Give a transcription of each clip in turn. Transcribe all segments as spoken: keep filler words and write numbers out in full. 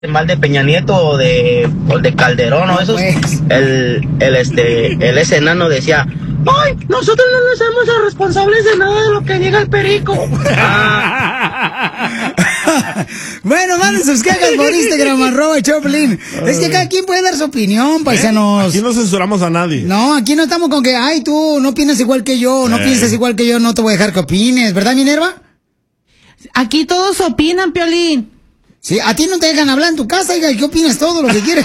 mal de Peña Nieto o de, o de Calderón o esos, el, el este, el ese enano decía, ay, nosotros no nos hacemos responsables de nada de lo que diga el perico. Ah. Bueno, manden sus quejas por Instagram, arroba Choplin. Es que cada quien puede dar su opinión, paisanos. Aquí no censuramos a nadie. No, aquí no estamos con que, ay, tú no opinas igual que yo, no eh. piensas igual que yo, no te voy a dejar que opines, ¿verdad, Minerva? Aquí todos opinan, Piolín. Sí, a ti no te dejan hablar en tu casa, hija, ¿qué opinas todo lo que quieres?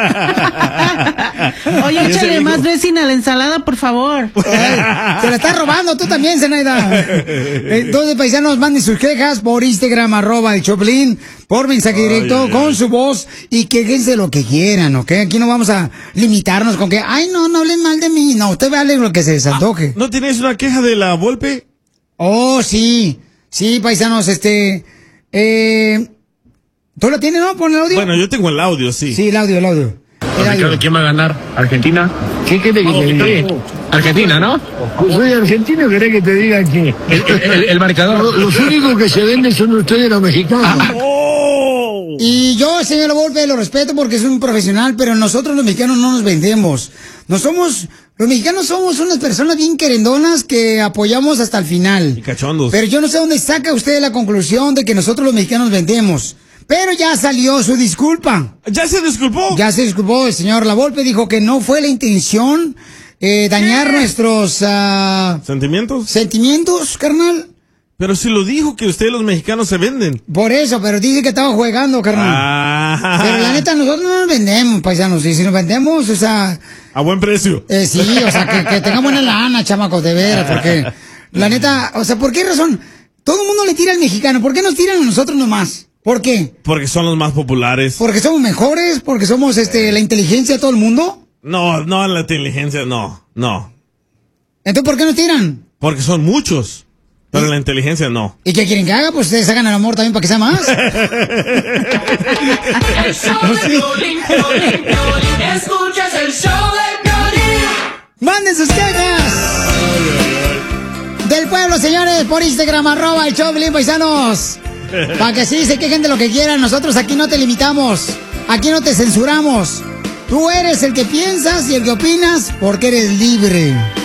Oye, échale más dressing a la ensalada, por favor. Ay, te la estás robando tú también, Zenaida. Entonces, paisanos, manden sus quejas por Instagram, arroba el Choplin, por mensaje directo, ay, con ay. su voz, y quéjense lo que quieran, ¿ok? Aquí no vamos a limitarnos con que, ay, no, no hablen mal de mí. No, usted vale lo que se desantoje. Ah, ¿no tienes una queja de la Volpe? Oh, sí. Sí, paisanos, este... Eh... ¿Tú la tienes, no? Pon el audio. Bueno, yo tengo el audio, sí. Sí, el audio, el audio. El audio. ¿Quién va a ganar? ¿Argentina? ¿Qué quiere que te diga? Argentina, ¿no? Soy argentino, ¿querés que te diga que el, el, el marcador? Los únicos que se venden son ustedes los mexicanos. Oh. Y yo, señor Volpe, lo respeto porque es un profesional, pero nosotros los mexicanos no nos vendemos. No somos... Los mexicanos somos unas personas bien querendonas que apoyamos hasta el final. Y cachondos. Pero yo no sé dónde saca usted la conclusión de que nosotros los mexicanos vendemos. Pero ya salió su disculpa. ¿Ya se disculpó? Ya se disculpó el señor La Volpe, dijo que no fue la intención eh, dañar ¿Qué? nuestros... Uh, ¿Sentimientos? Sentimientos, carnal. Pero si lo dijo que ustedes los mexicanos se venden. Por eso, pero dice que estaba jugando, carnal. Ah. Pero la neta, nosotros no nos vendemos, paisanos. Y si nos vendemos, o sea... A buen precio. Eh, sí, o sea, que, que tengamos buena lana, chamacos, de veras, porque... La neta, o sea, ¿por qué razón? Todo el mundo le tira al mexicano. ¿Por qué nos tiran a nosotros nomás? ¿Por qué? Porque son los más populares. ¿Porque somos mejores? ¿Porque somos este la inteligencia de todo el mundo? No, no, la inteligencia, no, no. ¿Entonces por qué nos tiran? Porque son muchos, pero ¿Y? la inteligencia no. ¿Y qué quieren que haga? Pues ustedes hagan el amor también para que sea más. El show de Piolín, Piolín, Piolín. Escuchas el show de Piolín. ¡Manden sus quejas! Del pueblo, señores, por Instagram, arroba el Choplin, paisanos. Para que sí se quejen de lo que quieran. Nosotros aquí no te limitamos. Aquí no te censuramos. Tú eres el que piensas y el que opinas porque eres libre.